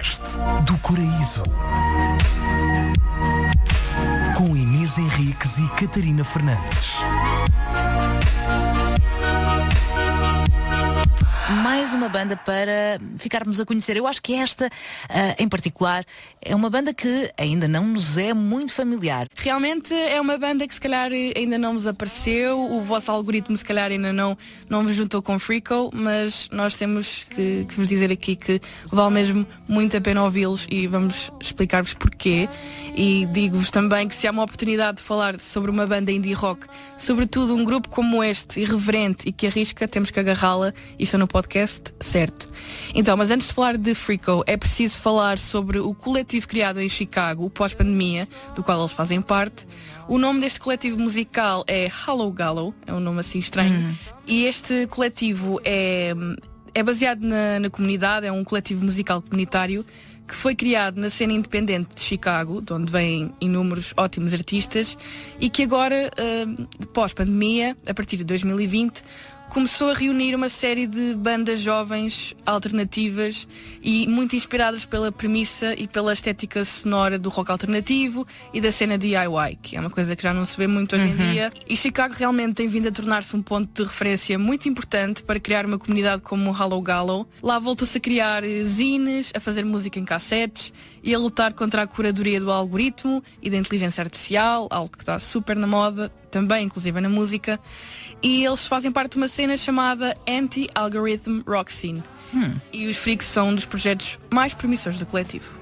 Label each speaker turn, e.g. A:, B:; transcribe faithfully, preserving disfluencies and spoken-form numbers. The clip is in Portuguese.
A: Oeste do Coraíso. Com Inês Henriques e Catarina Fernandes.
B: Mais uma banda para ficarmos a conhecer. Eu acho que esta, uh, em particular, é uma banda que ainda não nos é muito familiar.
C: Realmente é uma banda que se calhar ainda não vos apareceu, o vosso algoritmo se calhar ainda não, não vos juntou com Freako, mas nós temos que, que vos dizer aqui que vale mesmo muito a pena ouvi-los e vamos explicar-vos porquê. E digo-vos também que se há uma oportunidade de falar sobre uma banda indie rock, sobretudo um grupo como este, irreverente e que arrisca, temos que agarrá-la, e estou no podcast certo. Então, mas antes de falar de Freako, é preciso falar sobre o coletivo criado em Chicago, o pós-pandemia, do qual eles fazem parte. O nome deste coletivo musical é Hallow Gallow, é um nome assim estranho, hum. e este coletivo é, é baseado na, na comunidade, é um coletivo musical comunitário que foi criado na cena independente de Chicago, de onde vêm inúmeros ótimos artistas, e que agora, uh, pós-pandemia, a partir de dois mil e vinte, começou a reunir uma série de bandas jovens, alternativas e muito inspiradas pela premissa e pela estética sonora do rock alternativo e da cena D I Y, que é uma coisa que já não se vê muito hoje em uhum. dia. E Chicago realmente tem vindo a tornar-se um ponto de referência muito importante para criar uma comunidade como o Hallow Gallow. Lá voltou-se a criar zines, a fazer música em cassetes e a lutar contra a curadoria do algoritmo e da inteligência artificial, algo que está super na moda, também inclusive na música. E eles fazem parte de uma cena chamada Anti-Algorithm Rock Scene. Hum. E os Freaks são um dos projetos mais promissores do coletivo.